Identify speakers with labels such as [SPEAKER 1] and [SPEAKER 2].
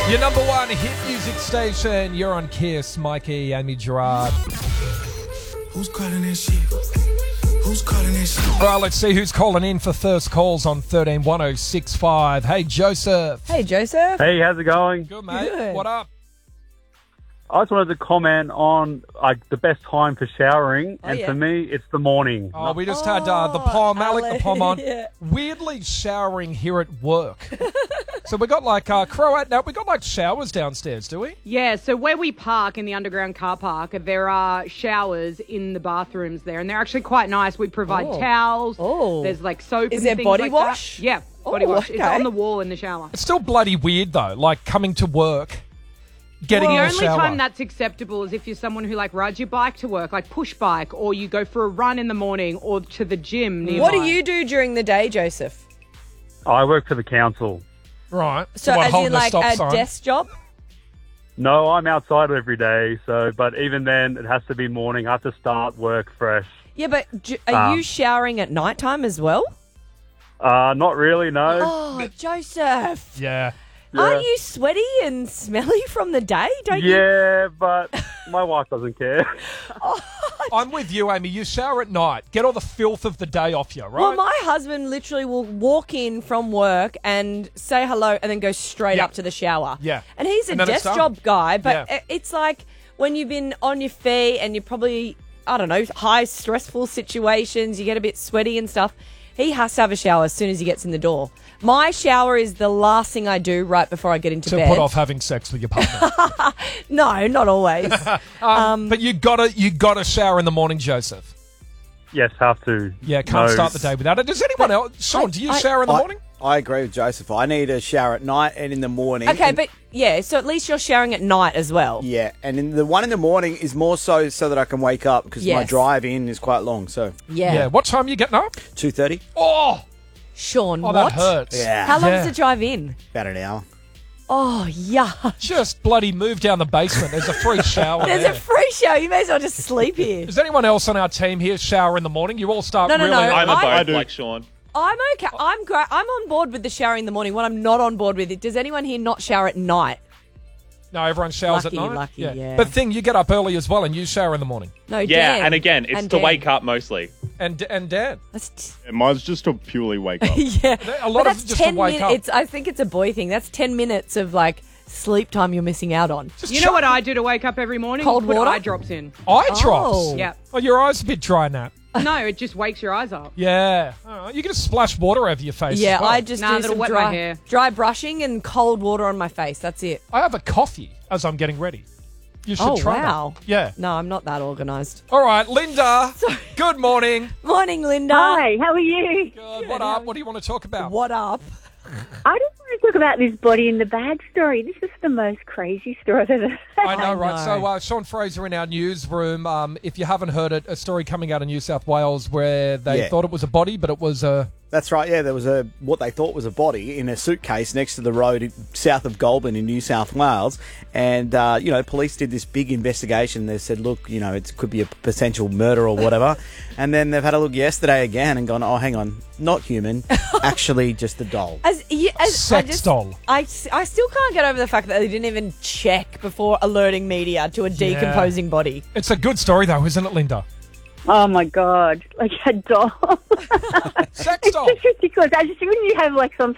[SPEAKER 1] Your number one hit music station. You're on Kiss. Mikey, Amy Gerard.
[SPEAKER 2] Who's calling that shit? Who's calling that shit?
[SPEAKER 1] All right, let's see who's calling in for first calls on 131065. Hey, Joseph.
[SPEAKER 3] Hey, Joseph.
[SPEAKER 4] Hey, how's it going?
[SPEAKER 1] Good, mate.
[SPEAKER 3] Good.
[SPEAKER 1] What up?
[SPEAKER 4] I just wanted to comment on the best time for showering,
[SPEAKER 3] Oh,
[SPEAKER 4] and
[SPEAKER 3] yeah.
[SPEAKER 4] for me, it's the morning.
[SPEAKER 1] Oh, we just had the Pom, Alec the Pom on.
[SPEAKER 3] Yeah.
[SPEAKER 1] Weirdly showering here at work. So we got like we got like showers downstairs, do we?
[SPEAKER 5] Yeah, so where we park in the underground car park, there are showers in the bathrooms there, and they're actually quite nice. We provide towels.
[SPEAKER 3] Oh.
[SPEAKER 5] There's like soap.
[SPEAKER 3] Is
[SPEAKER 5] and
[SPEAKER 3] there
[SPEAKER 5] things
[SPEAKER 3] body
[SPEAKER 5] like
[SPEAKER 3] wash?
[SPEAKER 5] That. Yeah, body
[SPEAKER 3] Oh,
[SPEAKER 5] wash. It's
[SPEAKER 3] okay.
[SPEAKER 5] on the wall in the shower.
[SPEAKER 1] It's still bloody weird though, like coming to work, getting
[SPEAKER 5] The
[SPEAKER 1] in the
[SPEAKER 5] only
[SPEAKER 1] shower.
[SPEAKER 5] time that's acceptable is if you're someone who like rides your bike to work, like push bike, or you go for a run in the morning, or to the gym nearby.
[SPEAKER 3] What do you do during the day, Joseph?
[SPEAKER 4] I work for the council.
[SPEAKER 1] Right.
[SPEAKER 3] So
[SPEAKER 1] what,
[SPEAKER 3] as
[SPEAKER 1] holding
[SPEAKER 3] in like
[SPEAKER 1] stop
[SPEAKER 3] a
[SPEAKER 1] sign?
[SPEAKER 3] desk job?
[SPEAKER 4] No, I'm outside every day, but even then, it has to be morning. I have to start work fresh.
[SPEAKER 3] Yeah, but are you showering at nighttime as well?
[SPEAKER 4] Not really, no.
[SPEAKER 3] Oh, Joseph.
[SPEAKER 1] Yeah.
[SPEAKER 3] Aren't you sweaty and smelly from the day? Don't you?
[SPEAKER 4] Yeah, but my wife doesn't care.
[SPEAKER 1] I'm with you, Amy. You shower at night. Get all the filth of the day off you, right?
[SPEAKER 3] Well, my husband literally will walk in from work and say hello and then go straight
[SPEAKER 1] Yeah.
[SPEAKER 3] up to the shower.
[SPEAKER 1] Yeah.
[SPEAKER 3] And he's a
[SPEAKER 1] And then it's
[SPEAKER 3] desk
[SPEAKER 1] done.
[SPEAKER 3] job guy, but
[SPEAKER 1] Yeah.
[SPEAKER 3] it's like when you've been on your feet and you're probably, I don't know, high stressful situations, you get a bit sweaty and stuff. He has to have a shower as soon as he gets in the door. My shower is the last thing I do right before I get into
[SPEAKER 1] to
[SPEAKER 3] bed.
[SPEAKER 1] put off having sex with your partner.
[SPEAKER 3] No, not always.
[SPEAKER 1] But you gotta shower in the morning, Joseph.
[SPEAKER 4] Yes, have to.
[SPEAKER 1] Yeah, can't
[SPEAKER 4] No.
[SPEAKER 1] start the day without it. Does anyone else? Sean, do you shower in the morning?
[SPEAKER 6] I agree with Joseph. I need a shower at night and in the morning.
[SPEAKER 3] Okay,
[SPEAKER 6] And-
[SPEAKER 3] but yeah, so at least you're showering at night as well.
[SPEAKER 6] yeah, and in the one in the morning is more so that I can wake up because my
[SPEAKER 3] Yes.
[SPEAKER 6] drive in is quite long. So
[SPEAKER 3] Yeah.
[SPEAKER 1] What time are you getting up?
[SPEAKER 6] 2:30,
[SPEAKER 1] Oh,
[SPEAKER 3] Sean,
[SPEAKER 1] that
[SPEAKER 3] what?
[SPEAKER 1] hurts.
[SPEAKER 6] yeah,
[SPEAKER 3] How long's
[SPEAKER 1] Yeah.
[SPEAKER 3] the drive in?
[SPEAKER 6] about an hour.
[SPEAKER 3] Oh, yeah.
[SPEAKER 1] Just bloody move down the basement. There's a free shower
[SPEAKER 3] There's
[SPEAKER 1] there.
[SPEAKER 3] a free show. You may as well just sleep here.
[SPEAKER 1] Does anyone else on our team here shower in the morning? You all start
[SPEAKER 3] No, no,
[SPEAKER 1] really
[SPEAKER 3] no.
[SPEAKER 1] early.
[SPEAKER 7] I'm a
[SPEAKER 3] I
[SPEAKER 7] both like Sean.
[SPEAKER 3] I'm okay. I'm great. I'm on board with the shower in the morning. What I'm not on board with it. Does anyone here not shower at night?
[SPEAKER 1] No, everyone showers
[SPEAKER 3] Lucky,
[SPEAKER 1] at night.
[SPEAKER 3] lucky, yeah.
[SPEAKER 1] But you get up early as well and you shower in the morning.
[SPEAKER 3] No,
[SPEAKER 7] Yeah,
[SPEAKER 3] Dan.
[SPEAKER 7] and again, it's
[SPEAKER 3] And
[SPEAKER 7] to
[SPEAKER 3] Dan.
[SPEAKER 7] wake up mostly.
[SPEAKER 1] And Dan.
[SPEAKER 3] That's
[SPEAKER 8] Mine's just to purely wake up.
[SPEAKER 3] yeah.
[SPEAKER 1] A lot
[SPEAKER 3] But
[SPEAKER 1] of
[SPEAKER 3] that's
[SPEAKER 1] just to
[SPEAKER 3] 10
[SPEAKER 1] wake up.
[SPEAKER 3] minutes. I think it's a boy thing. That's 10 minutes of like sleep time you're missing out on.
[SPEAKER 1] Just
[SPEAKER 5] You know what I do to wake up every morning?
[SPEAKER 3] Cold
[SPEAKER 5] Put
[SPEAKER 3] water?
[SPEAKER 5] eye drops in.
[SPEAKER 1] Eye drops.
[SPEAKER 3] Oh.
[SPEAKER 5] Yeah.
[SPEAKER 1] Oh, your eyes a bit dry, Nat.
[SPEAKER 5] No, it just wakes your eyes up.
[SPEAKER 1] Yeah. Oh, you can just splash water over your face.
[SPEAKER 3] Yeah,
[SPEAKER 1] as well.
[SPEAKER 3] I just
[SPEAKER 5] Nah,
[SPEAKER 3] do
[SPEAKER 5] that'll
[SPEAKER 3] some
[SPEAKER 5] wet my hair.
[SPEAKER 3] dry brushing and cold water on my face. That's it.
[SPEAKER 1] I have a coffee as I'm getting ready. You should
[SPEAKER 3] Oh,
[SPEAKER 1] try
[SPEAKER 3] wow.
[SPEAKER 1] that. Yeah.
[SPEAKER 3] No, I'm not that organised.
[SPEAKER 1] All right, Linda. Good morning.
[SPEAKER 3] Morning, Linda.
[SPEAKER 9] Hi, how are you?
[SPEAKER 1] Good. What up? What do you want to talk about?
[SPEAKER 3] What up?
[SPEAKER 9] I just want to talk about this body in the bag story. This is the most crazy story I've ever heard.
[SPEAKER 1] I know, right?
[SPEAKER 3] know.
[SPEAKER 1] So, Sean Fraser in our newsroom, if you haven't heard it, a story coming out of New South Wales where they
[SPEAKER 6] Yeah.
[SPEAKER 1] thought it was a body, but it was a...
[SPEAKER 6] That's right. Yeah, there was what they thought was a body in a suitcase next to the road south of Goulburn in New South Wales, and police did this big investigation. They said, look, it could be a potential murder or whatever, and then they've had a look yesterday again and gone, oh, hang on, not human, actually just a doll.
[SPEAKER 1] Sex doll.
[SPEAKER 3] I still can't get over the fact that they didn't even check before alerting media to a decomposing body.
[SPEAKER 1] It's a good story, though, isn't it, Linda?
[SPEAKER 9] Oh my God, like a doll.
[SPEAKER 1] Sex
[SPEAKER 9] It's
[SPEAKER 1] doll.
[SPEAKER 9] just ridiculous. I just, when you have like some